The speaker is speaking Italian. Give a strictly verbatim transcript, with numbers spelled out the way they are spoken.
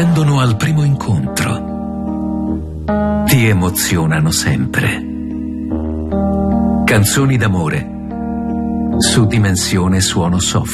riprendono al primo incontro. Ti emozionano sempre. Canzoni d'amore su Dimensione Suono Soft.